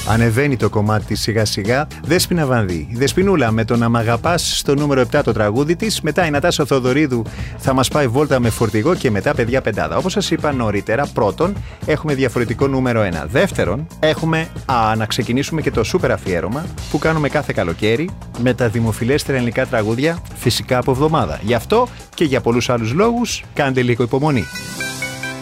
Ανεβαίνει το κομμάτι της σιγά σιγά. Δέσποινα Βανδύ. Η Δεσποινούλα με το να μ' αγαπάς στο νούμερο 7 το τραγούδι της. Μετά η Νατάσα Θοδωρίδου θα μας πάει βόλτα με φορτηγό και μετά παιδιά πεντάδα. Όπως σας είπα νωρίτερα, πρώτον έχουμε διαφορετικό νούμερο 1. Δεύτερον, έχουμε να ξεκινήσουμε και το σούπερ αφιέρωμα που κάνουμε κάθε καλοκαίρι με τα δημοφιλέστερα ελληνικά τραγούδια, φυσικά από εβδομάδα. Γι' αυτό και για πολλούς άλλους λόγους, κάντε λίγο υπομονή.